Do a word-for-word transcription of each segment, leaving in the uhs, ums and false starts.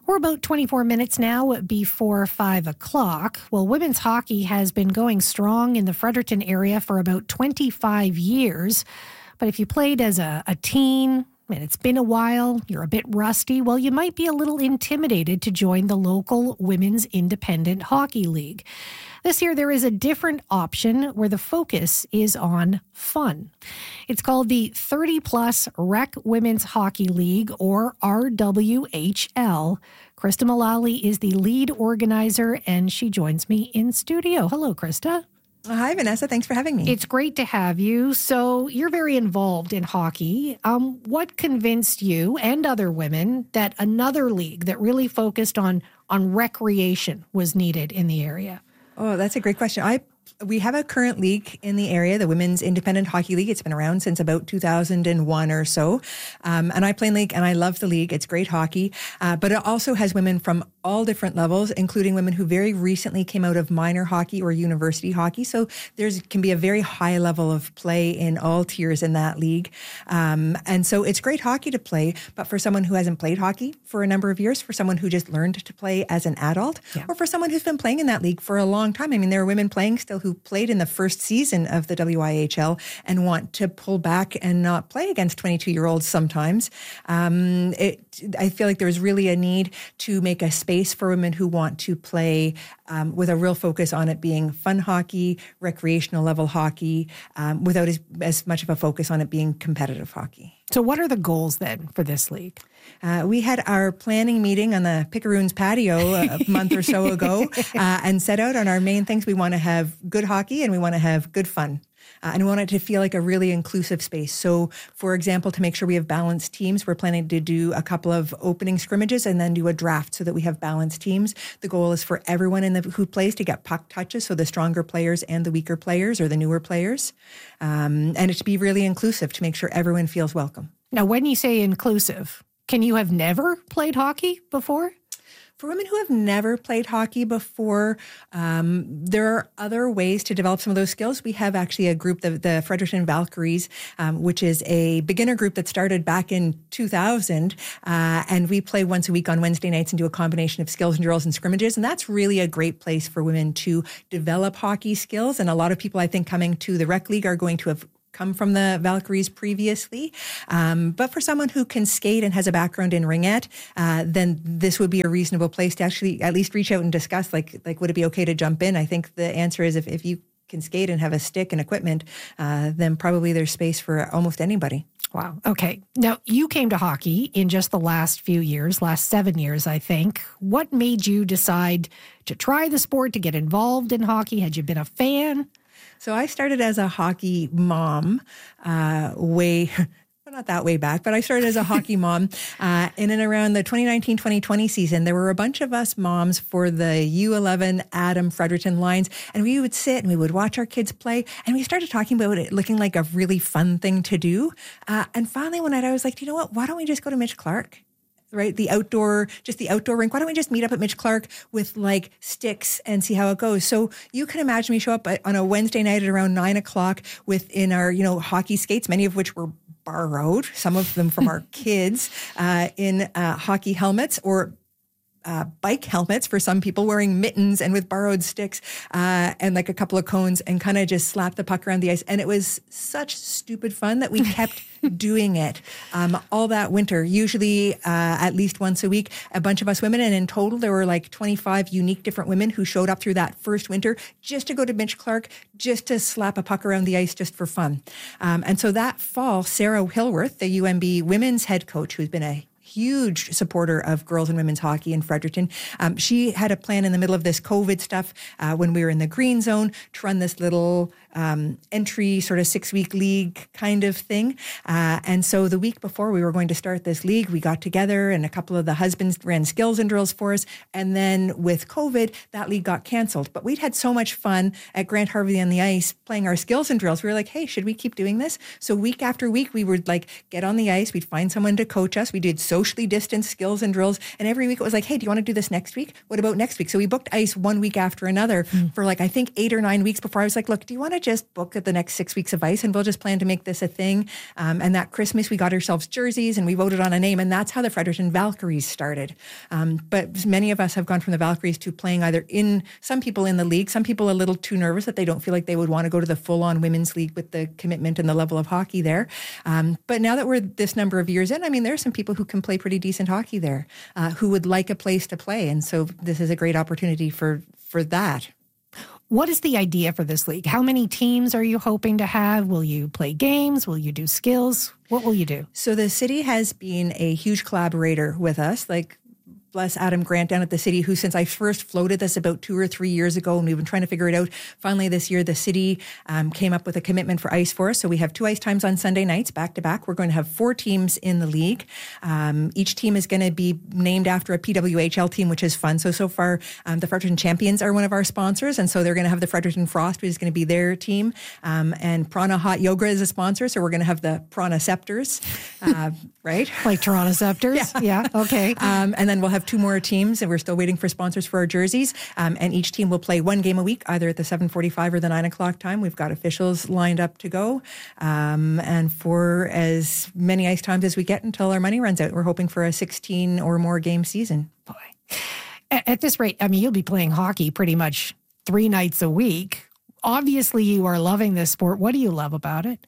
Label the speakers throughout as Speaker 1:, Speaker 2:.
Speaker 1: We're about twenty-four minutes now before five o'clock. Well, women's hockey has been going strong in the Fredericton area for about twenty-five years. But if you played as a, a teen, and it's been a while, you're a bit rusty, well, you might be a little intimidated to join the local Women's Independent Hockey League. This year, there is a different option where the focus is on fun. It's called the thirty plus Rec Women's Hockey League, or R W H L. Krista Mullally is the lead organizer, and she joins me in studio. Hello, Krista.
Speaker 2: Hi, Vanessa. Thanks for having me.
Speaker 1: It's great to have you. So you're very involved in hockey. Um, what convinced you and other women that another league that really focused on, on recreation was needed in the area?
Speaker 2: Oh, that's a great question. I We have a current league in the area, the Women's Independent Hockey League. It's been around since about two thousand one or so. Um, and I play in league and I love the league. It's great hockey. Uh, but it also has women from all different levels, including women who very recently came out of minor hockey or university hockey. So there's can be a very high level of play in all tiers in that league. Um, and so it's great hockey to play, but for someone who hasn't played hockey for a number of years, for someone who just learned to play as an adult, yeah. or for someone who's been playing in that league for a long time. I mean, there are women playing still who played in the first season of the W I H L and want to pull back and not play against twenty-two-year-olds sometimes. Um, it, I feel like there's really a need to make a space for women who want to play um, with a real focus on it being fun hockey, recreational level hockey, um, without as, as much of a focus on it being competitive hockey.
Speaker 1: So what are the goals then for this league?
Speaker 2: Uh, we had our planning meeting on the Picaroons patio a month or so ago uh, and set out on our main things. We want to have good hockey and we want to have good fun. Uh, and we want it to feel like a really inclusive space. So, for example, to make sure we have balanced teams, we're planning to do a couple of opening scrimmages and then do a draft so that we have balanced teams. The goal is for everyone in the who plays to get puck touches, so the stronger players and the weaker players or the newer players. Um, and it to be really inclusive to make sure everyone feels welcome.
Speaker 1: Now, when you say inclusive, can you have never played hockey before?
Speaker 2: For women who have never played hockey before, um, there are other ways to develop some of those skills. We have actually a group, the, the Fredericton Valkyries, um, which is a beginner group that started back in two thousand. Uh, and we play once a week on Wednesday nights and do a combination of skills and drills and scrimmages. And that's really a great place for women to develop hockey skills. And a lot of people, I think, coming to the Rec League are going to have come from the Valkyries previously. Um, but for someone who can skate and has a background in ringette, uh, then this would be a reasonable place to actually at least reach out and discuss, like, like would it be okay to jump in? I think the answer is if, if you can skate and have a stick and equipment, uh, then probably there's space for almost anybody.
Speaker 1: Wow. Okay. Now, you came to hockey in just the last few years, last seven years, I think. What made you decide to try the sport, to get involved in hockey? Had you been a fan?
Speaker 2: So I started as a hockey mom uh, way, well, not that way back, but I started as a hockey mom. Uh, in and around the twenty nineteen twenty twenty season, there were a bunch of us moms for the U eleven Adam Fredericton lines, and we would sit and we would watch our kids play, and we started talking about it looking like a really fun thing to do. Uh, and finally one night I was like, do you know what? Why don't we just go to Mitch Clark? Right? The outdoor, just the outdoor rink. Why don't we just meet up at Mitch Clark with like sticks and see how it goes? So you can imagine me show up on a Wednesday night at around nine o'clock within our, you know, hockey skates, many of which were borrowed, some of them from our kids, uh, in uh, hockey helmets or Uh, bike helmets for some people, wearing mittens and with borrowed sticks uh, and like a couple of cones, and kind of just slap the puck around the ice. And it was such stupid fun that we kept doing it um, all that winter, usually uh, at least once a week, a bunch of us women. And in total, there were like twenty-five unique different women who showed up through that first winter just to go to Mitch Clark, just to slap a puck around the ice just for fun. Um, and so that fall, Sarah Hillworth, the U M B women's head coach, who's been a huge supporter of girls and women's hockey in Fredericton. Um, she had a plan in the middle of this COVID stuff uh, when we were in the green zone to run this little um, entry sort of six-week league kind of thing. Uh, and so the week before we were going to start this league, we got together and a couple of the husbands ran skills and drills for us. And then with COVID, that league got canceled. But we'd had so much fun at Grant Harvey on the ice playing our skills and drills. We were like, hey, should we keep doing this? So week after week, we would like get on the ice. We'd find someone to coach us. We did so socially distanced skills and drills. And every week it was like, hey, do you want to do this next week? What about next week? So we booked ice one week after another mm. for like, I think eight or nine weeks before I was like, look, do you want to just book the next six weeks of ice and we'll just plan to make this a thing? Um, and that Christmas we got ourselves jerseys and we voted on a name, and that's how the Fredericton Valkyries started. Um, but many of us have gone from the Valkyries to playing either in, some people in the league, some people a little too nervous that they don't feel like they would want to go to the full-on women's league with the commitment and the level of hockey there. Um, but now that we're this number of years in, I mean, there are some people who can play pretty decent hockey there, uh, who would like a place to play. And so this is a great opportunity for, for that.
Speaker 1: What is the idea for this league? How many teams are you hoping to have? Will you play games? Will you do skills? What will you do?
Speaker 2: So the city has been a huge collaborator with us, like bless Adam Grant down at the city, who since I first floated this about two or three years ago, and we've been trying to figure it out, finally this year the city um, came up with a commitment for ice for us. So we have two ice times on Sunday nights, back to back. We're going to have four teams in the league. Um, each team is going to be named after a P W H L team, which is fun. So, so far, um, the Fredericton Champions are one of our sponsors, and so they're going to have the Fredericton Frost, which is going to be their team. Um, and Prana Hot Yoga is a sponsor, so we're going to have the Prana Scepters, uh, right?
Speaker 1: Like Toronto Scepters? Yeah. yeah, okay.
Speaker 2: Um, and then we'll have two more teams, and we're still waiting for sponsors for our jerseys. Um, and each team will play one game a week, either at the seven forty-five or the nine o'clock time. We've got officials lined up to go. Um, and for as many ice times as we get until our money runs out, we're hoping for a sixteen or more game season.
Speaker 1: Boy. At, at this rate, I mean, you'll be playing hockey pretty much three nights a week. Obviously, you are loving this sport. What do you love about it?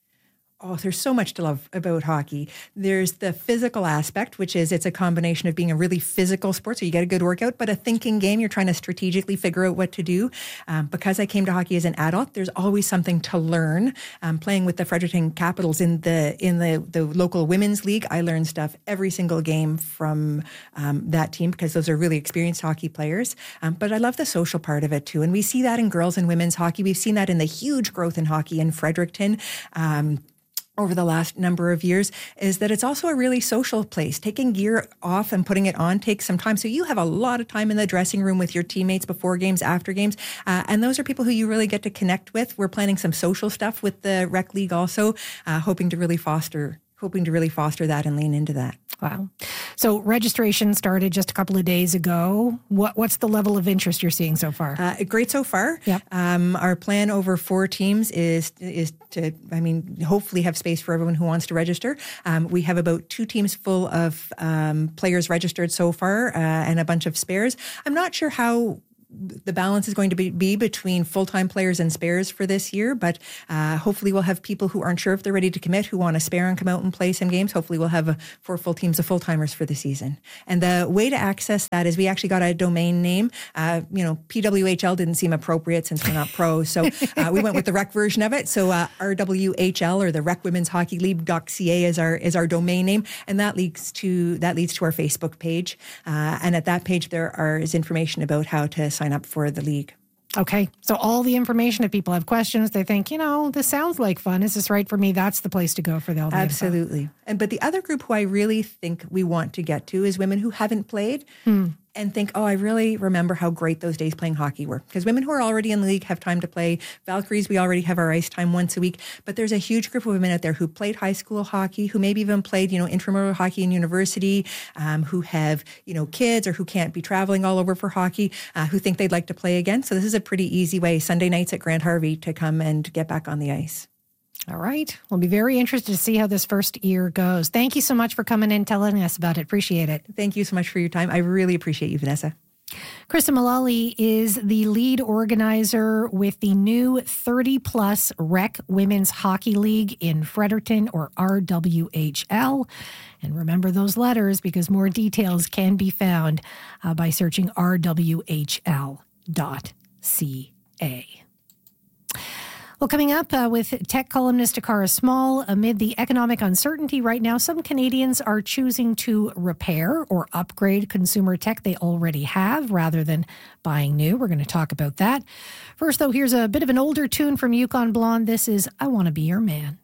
Speaker 2: Oh, there's so much to love about hockey. There's the physical aspect, which is it's a combination of being a really physical sport, so you get a good workout, but a thinking game. You're trying to strategically figure out what to do. Um, because I came to hockey as an adult, there's always something to learn. Um, playing with the Fredericton Capitals in the in the, the local women's league, I learned stuff every single game from um, that team because those are really experienced hockey players. Um, but I love the social part of it too, and we see that in girls and women's hockey. We've seen that in the huge growth in hockey in Fredericton. Um, over the last number of years, is that it's also a really social place. Taking gear off and putting it on takes some time. So you have a lot of time in the dressing room with your teammates before games, after games. Uh, and those are people who you really get to connect with. We're planning some social stuff with the Rec League also, uh, hoping to really foster hoping to really foster that and lean into that.
Speaker 1: Wow. So registration started just a couple of days ago. What What's the level of interest you're seeing so far?
Speaker 2: Uh, great so far.
Speaker 1: Yep.
Speaker 2: Um, our plan over four teams is is to, I mean, hopefully have space for everyone who wants to register. Um, we have about two teams full of um, players registered so far uh, and a bunch of spares. I'm not sure how the balance is going to be, be between full-time players and spares for this year, but uh, hopefully we'll have people who aren't sure if they're ready to commit, who want to spare and come out and play some games. Hopefully we'll have a, four full teams of full-timers for the season. And the way to access that is we actually got a domain name. Uh, you know, P W H L didn't seem appropriate since we're not pros, so uh, we went with the rec version of it. So uh, R W H L, or the Rec Women's Hockey League dot C A is our is our domain name, and that leads to that leads to our Facebook page. Uh, and at that page there are, is information about how to sign up for the league.
Speaker 1: Okay. So all the information, if people have questions, they think, you know, this sounds like fun. Is this right for me? That's the place to go for the all the
Speaker 2: Absolutely.
Speaker 1: info.
Speaker 2: And but the other group who I really think we want to get to is women who haven't played. Hmm. And think, oh, I really remember how great those days playing hockey were. Because women who are already in the league have time to play. Valkyries, we already have our ice time once a week. But there's a huge group of women out there who played high school hockey, who maybe even played, you know, intramural hockey in university, um, who have, you know, kids or who can't be traveling all over for hockey, uh, who think they'd like to play again. So this is a pretty easy way, Sunday nights at Grant Harvey, to come and get back on the ice.
Speaker 1: All right. We'll be very interested to see how this first year goes. Thank you so much for coming in and telling us about it. Appreciate it.
Speaker 2: Thank you so much for your time. I really appreciate you, Vanessa.
Speaker 1: Krista Mullally is the lead organizer with the new thirty plus Rec Women's Hockey League in Fredericton, or R W H L. And remember those letters, because more details can be found uh, by searching R W H L dot C A. Well, coming up uh, with tech columnist Takara Small, amid the economic uncertainty right now, some Canadians are choosing to repair or upgrade consumer tech they already have rather than buying new. We're going to talk about that. First, though, here's a bit of an older tune from Yukon Blonde. This is I Want to Be Your Man.